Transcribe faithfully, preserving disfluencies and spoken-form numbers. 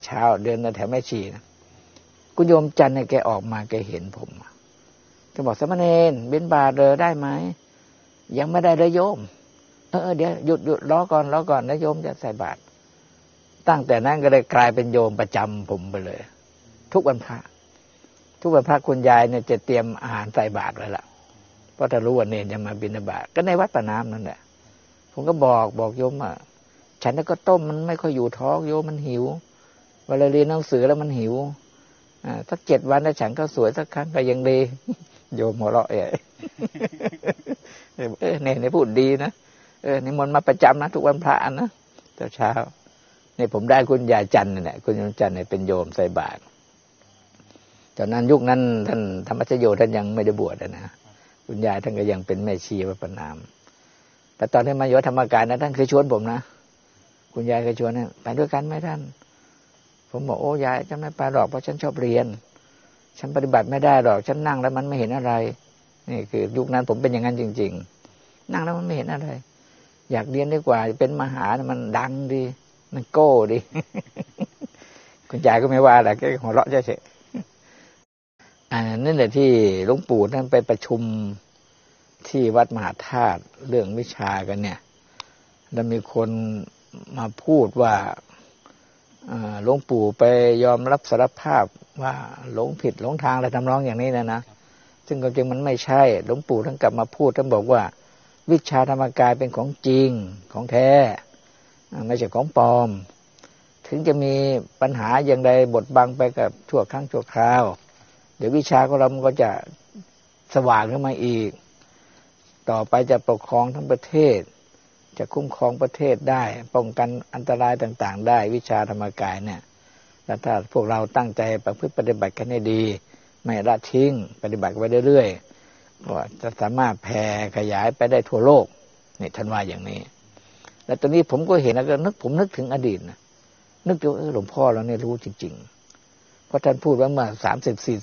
เช้าเดินแถวแม่ชีนะคุณโยมจันเนี่ยแกออกมาแกเห็นผมแกบอกสามเณรบิณฑบาตเลยได้ไหมยังไม่ได้เลยโยมเออเดี๋ยวหยุดหยุดรอก่อนรอก่อนนะโยมจะใส่บาตรตั้งแต่นั้นก็เลยกลายเป็นโยมประจำผมไปเลยทุกวันพระทุกวันพระคุณยายเนี่ยจะเตรียมอาหารใส่บาตรไว้ละเพราะถ้ารู้ว่าเนรจะมาบิณฑบาตก็ในวัดปะน้ำนั่นแหละผมก็บอกบอกโยมว่าฉันก็ต้มมันไม่ค่อยอยู่ท้องโยมมันหิวเวลาเรียนหนังสือแล้วมันหิวอ่าสักเจ็ดวันถ้าฉันก็สวยสักครั้งก็ยังดีโยมหัวเราะเอ๋เออเนี่ยเนี่ยพูดดีนะเออนิมนต์มาประจำนะทุกวันพระนะเช้าเช้าเนี่ยผมได้คุณยายจันเนี่ยคุณยายจันเนี่ยเป็นโยมใส่บาตรตอนนั้นยุคนั้นท่านธรรมชโยท่านยังไม่ได้บวชนะคุณยายท่านก็ยังเป็นแม่ชีวัดปะน้ำแต่ตอนที่มาอยู่ธรรมกายนะท่านเคยชวนผมนะคุณยายเคยชวนนะไปด้วยกันไหมท่านผมบอกโอ้ยายฉันไม่ไปหรอกเพราะฉันชอบเรียนฉันปฏิบัติไม่ได้หรอกฉันนั่งแล้วมันไม่เห็นอะไรนี่คือยุคนั้นผมเป็นอย่างนั้นจริงๆนั่งแล้วมันไม่เห็นอะไรอยากเรียนดีกว่าเป็นมหามันดังดีมันโก้ดี คุณยายก็ไม่ว่าแหละแค่หัวเราะเฉยๆอันนั่นแหละที่หลวงปู่ท่านไปประชุมที่วัดมหาธาตุเรื่องวิชากันเนี่ยแล้วมีคนมาพูดว่าหลวงปู่ไปยอมรับสารภาพว่าหลงผิดหลงทางอะไรทำนองอย่างนี้นะนะซึ่งความจริงมันไม่ใช่หลวงปู่ท่านกลับมาพูดท่านบอกว่าวิชาธรรมกายเป็นของจริงของแท้ไม่ใช่ของปลอมถึงจะมีปัญหาอย่างใดบดบังไปกับชั่วครั้งชั่วคราวเดี๋ยววิชาของเรามันก็จะสว่างขึ้นมาอีกต่อไปจะปกครองทั้งประเทศจะคุ้มครองประเทศได้ป้องกันอันตรายต่างๆได้วิชาธรรมกายเนี่ยแล้วถ้าพวกเราตั้งใจประพฤติปฏิบัติกันให้ดีไม่ละทิ้งปฏิบัติไว้เรื่อยๆก็จะสามารถแผ่ขยายไปได้ทั่วโลกนี่ท่านว่าอย่างนี้แล้วตอนนี้ผมก็เห็นแล้วก็นึกผมนึกถึงอดีตนะนึกดูเออหลวงพ่อเราเนี่ยรู้จริงๆเพราะท่านพูดว่าเมื่อสามสิบสี่